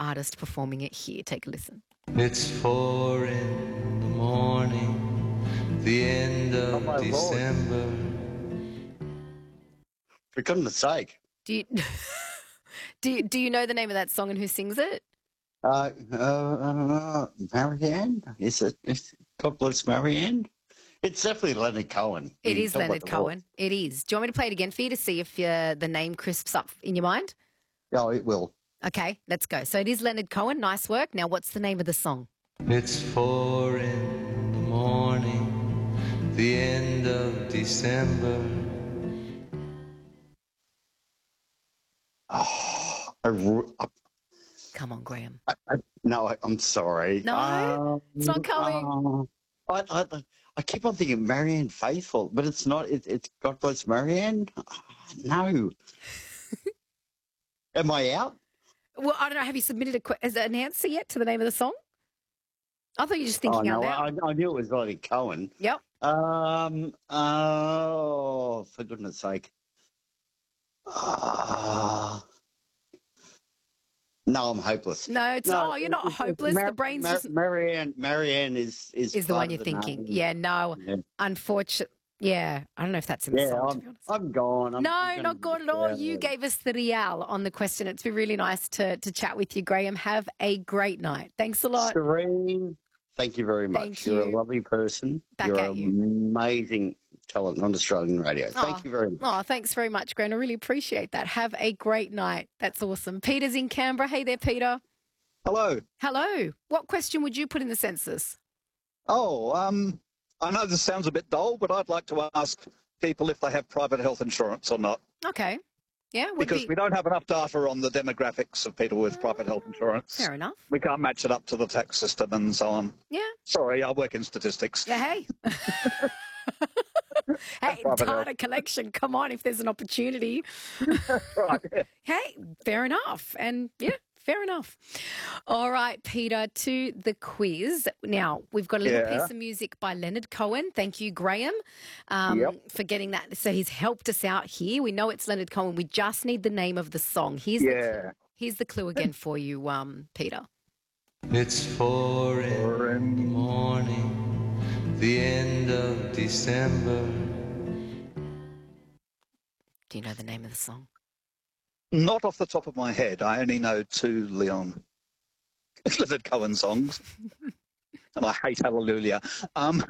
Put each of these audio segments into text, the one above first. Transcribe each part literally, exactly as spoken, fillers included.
artist performing it here. Take a listen. It's four in the morning, the end of Oh, December. Lord. For goodness sake. Do you, do you, do you know the name of that song and who sings it? Uh, uh, I don't know. Marianne? Is it? Is, God bless Marianne? It's definitely Leonard Cohen. It You is talk about Leonard the Cohen. voice. It is. Do you want me to play it again for you to see if uh, the name crisps up in your mind? Oh, it will. Okay, let's go. So it is Leonard Cohen. Nice work. Now, what's the name of the song? It's four in the morning, the end of December. Oh, I, re- I, Come on, Graham. I, I, no, I, I'm sorry. No, Um, it's not coming. uh, I, I, I keep on thinking Marianne Faithful, but it's not. It, it's God bless Marianne. Oh, no. Am I out? Well, I don't know. Have you submitted a que- as an answer yet to the name of the song? I thought you were just thinking oh, out no, loud. I, I knew it was Leonard Cohen. Yep. Um. Oh, for goodness sake. Ah. no, I'm hopeless. No, it's No, oh, you're not it- it- hopeless. Mar- the brain's Mar- just Marianne. Marianne is is is the part one of you're the thinking. name. Yeah, no, Yeah, unfortunate. Yeah, I don't know if that's in the yeah song. To I'm, be honest. I'm gone. I'm, No, I'm not good at all. You gave. gave us the real on the question. It's been really nice to to chat with you, Graham. Have a great night. Thanks a lot. Serene, thank you very much. Thank You're you. a lovely person. Back You're at an you. amazing talent on Australian radio. Thank Oh. you very much. Oh, thanks very much, Graham. I really appreciate that. Have a great night. That's awesome. Peter's in Canberra. Hey there, Peter. Hello. Hello. What question would you put in the census? Oh, um, I know this sounds a bit dull, but I'd like to ask people if they have private health insurance or not, Okay. Yeah, would because be we don't have enough data on the demographics of people with private health insurance. fair enough. We can't match it up to the tax system and so on. Yeah. Sorry, I work in statistics. Yeah, hey. Hey, Private data health. collection. Come on, if there's an opportunity. Right. Hey, fair enough. And yeah, fair enough. All right, Peter, to the quiz. Now, we've got a little Yeah. piece of music by Leonard Cohen. Thank you, Graham, um, Yep. for getting that. So he's helped us out here. We know it's Leonard Cohen. We just need the name of the song. Here's, the, Yeah. here's the clue again for you, um, Peter. It's four in the morning, the end of December. Do you know the name of the song? Not off the top of my head. I only know two Leon Leonard Cohen songs, and I hate Hallelujah. Um,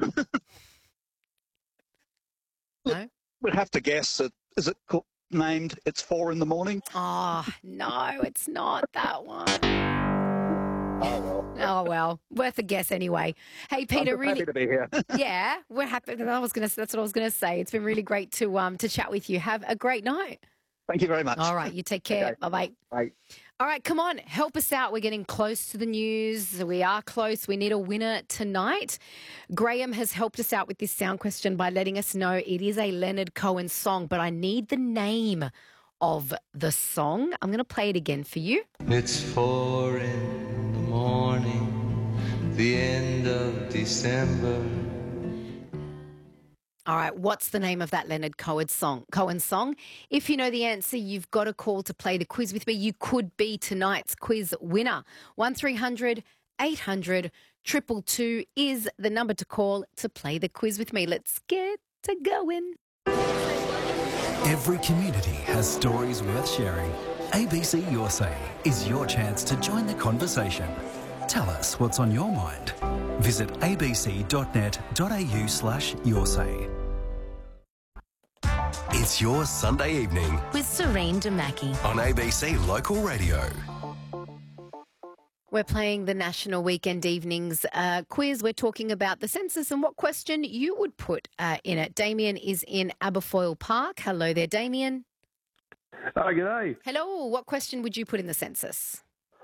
No? we'd have to guess. It, is it co- named It's Four in the Morning? Oh, no, it's not that one. Oh, well. Oh, well, worth a guess anyway. Hey, Peter, I'm just really. happy to be here. Yeah, we're happy. I was gonna. That's what I was gonna say. It's been really great to um to chat with you. Have a great night. Thank you very much. All right, you take care. Okay. Bye bye. Bye. All right, come on, help us out. We're getting close to the news. We are close. We need a winner tonight. Graham has helped us out with this sound question by letting us know it is a Leonard Cohen song, but I need the name of the song. I'm going to play it again for you. It's four in the morning, the end of December. All right, what's the name of that Leonard Cohen song? Cohen song? If you know the answer, you've got a call to play the quiz with me. You could be tonight's quiz winner. one three hundred eight hundred two two two is the number to call to play the quiz with me. Let's get to going. Every community has stories worth sharing. A B C Your Say is your chance to join the conversation. Tell us what's on your mind. Visit abc.net.au slash your say. It's your Sunday evening With Serene Demaki. on A B C Local Radio. We're playing the National Weekend Evenings uh, quiz. We're talking about the census and what question you would put uh, in it. Damien is in Aberfoyle Park. Hello there, Damien. Oh, g'day. Hello. What question would you put in the census?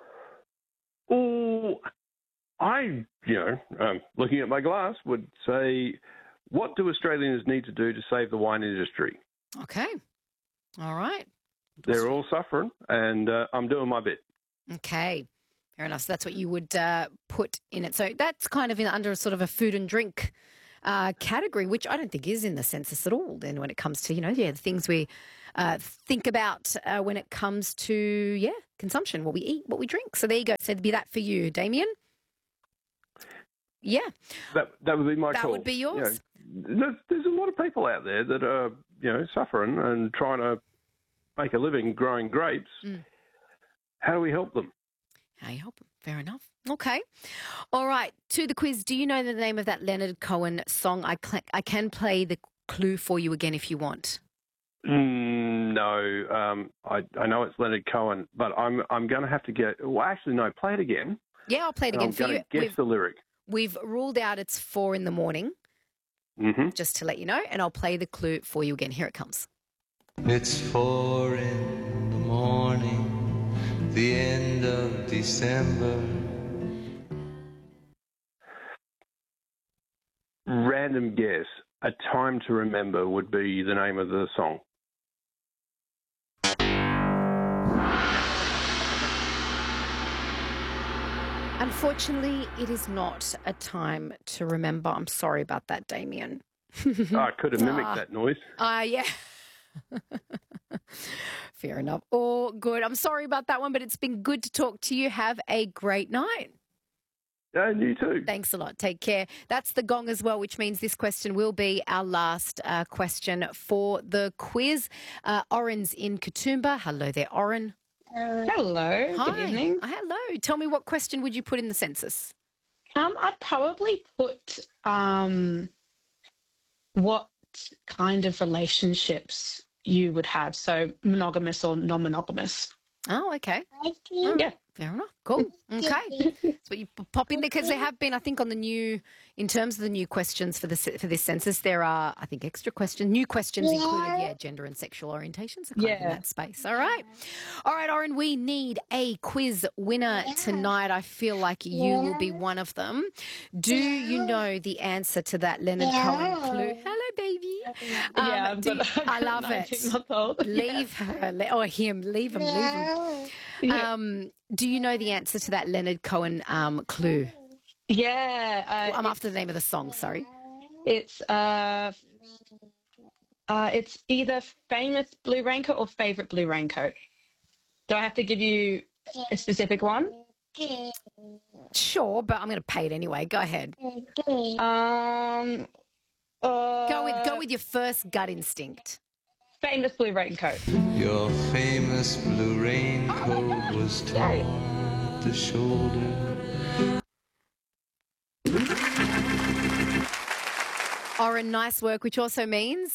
Oh, I, you know, um, looking at my glass, would say, what do Australians need to do to save the wine industry? Okay. All right. They're all suffering, and uh, I'm doing my bit. Okay. Fair enough. So that's what you would uh, put in it. So that's kind of in, under sort of a food and drink uh, category, which I don't think is in the census at all. Then when it comes to, you know, yeah, the things we uh, think about uh, when it comes to, yeah, consumption, what we eat, what we drink. So there you go. So it'd be that for you, Damien. Yeah. That that would be my That call. would be yours. You know, there's, there's a lot of people out there that are, you know, suffering and trying to make a living growing grapes. Mm. How do we help them? How you help them? Fair enough. Okay. All right. To the quiz. Do you know the name of that Leonard Cohen song? I cl- I can play the clue for you again if you want. Mm, no, um, I, I know it's Leonard Cohen, but I'm I'm going to have to get. Well, actually, no. Play it again. Yeah, I'll play it and again I'm for going you. to guess We've, the lyric. we've ruled out it's four in the morning, Mm-hmm. just to let you know, and I'll play the clue for you again. Here it comes. It's four in the morning, the end of December. Random guess. A Time to Remember would be the name of the song. Unfortunately, it is not a time to remember. I'm sorry about that, Damien. Oh, I could have mimicked Ah. that noise. Ah, yeah. Fair enough. Oh, good. I'm sorry about that one, but it's been good to talk to you. Have a great night. And you too. Thanks a lot. Take care. That's the gong as well, which means this question will be our last uh, question for the quiz. Uh, Oren's in Katoomba. Hello there, Oren. Hello. Hi. Good evening. Uh, Hello. Tell me, what question would you put in the census? Um, I'd probably put um, what kind of relationships you would have. So monogamous or non-monogamous. Oh, okay. Yeah. Fair enough. Cool. Okay. That's what you p- pop in there, because there have been, I think, on the new, in terms of the new questions for this for this census, there are, I think, extra questions, new questions included, yeah, gender and sexual orientations, so kind of in Yeah. that space. All right. All right, Oren, we need a quiz winner tonight. I feel like you will be one of them. Do you know the answer to that Leonard Cohen clue? Hello, baby. Um, yeah, do but you- I love it. nineteen month old. Leave her, le- or him, leave him, leave him. Yeah. Um, do you know the answer to that Leonard Cohen um, clue? Yeah. Uh, Well, I'm after the name of the song, sorry. It's uh, uh, it's either famous blue raincoat or favorite blue raincoat. Do I have to give you a specific one? Sure, but I'm going to pay it anyway. Go ahead. Um. Uh, Go with go with your first gut instinct. famous blue raincoat. Your famous blue raincoat was torn at the shoulder. Oren, nice work, which also means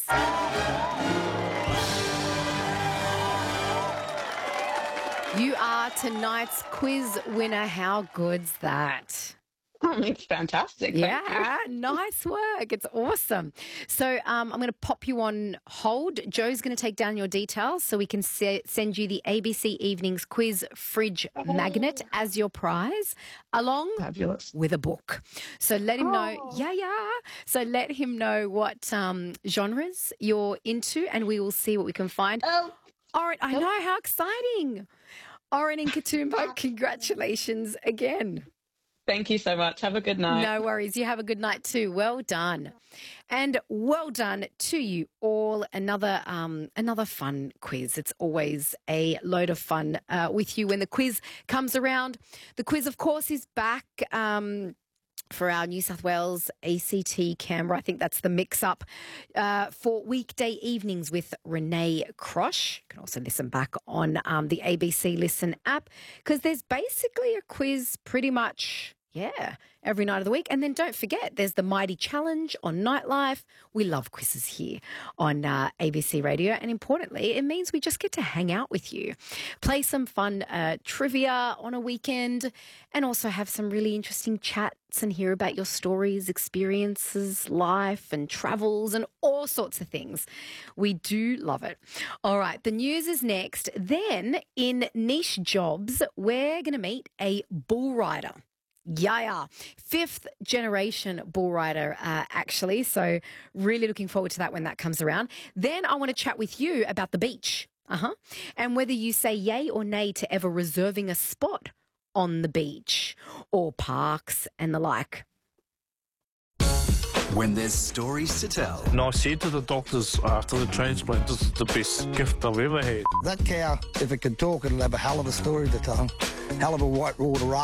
you are tonight's quiz winner. How good's that? Oh, it's fantastic. Thank Yeah, nice work. It's awesome. So um, I'm going to pop you on hold. Joe's going to take down your details so we can se- send you the A B C Evenings Quiz Fridge Magnet as your prize, along you. Fabulous. with a book. So let him know. Yeah, yeah. So let him know what um, genres you're into, and we will see what we can find. Oh. Oren, I know, how exciting. Oren in Katoomba, congratulations again. Thank you so much. Have a good night. No worries. You have a good night too. Well done. And well done to you all. Another um, another fun quiz. It's always a load of fun uh, with you when the quiz comes around. The quiz, of course, is back um, for our New South Wales A C T Canberra. I think that's the mix-up uh, for weekday evenings with Renee Crosh. You can also listen back on um, the A B C Listen app, because there's basically a quiz pretty much, yeah, every night of the week. And then don't forget, there's the Mighty Challenge on Nightlife. We love quizzes here on uh, A B C Radio. And importantly, it means we just get to hang out with you, play some fun uh, trivia on a weekend, and also have some really interesting chats and hear about your stories, experiences, life and travels and all sorts of things. We do love it. All right, the news is next. Then in Niche Jobs, we're going to meet a bull rider. Yeah, yeah. Fifth generation bull rider, uh, actually. So really looking forward to that when that comes around. Then I want to chat with you about the beach. Uh-huh. And whether you say yay or nay to ever reserving a spot on the beach or parks and the like. when there's stories to tell. And I said to the doctors after the transplant, this is the best gift I've ever had. That cow, if it can talk, it'll have a hell of a story to tell. Hell of a white water raft.